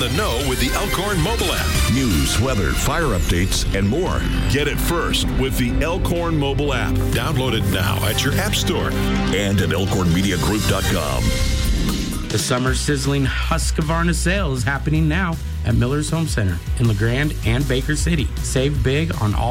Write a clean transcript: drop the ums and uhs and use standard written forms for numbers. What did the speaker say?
the know with the Elkhorn mobile app. News, weather, fire updates, and more. Get it first with the Elkhorn mobile app. Download it now at your app store and at elkhornmediagroup.com. The summer sizzling Husqvarna sale is happening now at Miller's Home Center in LeGrand and Baker City. Save big on all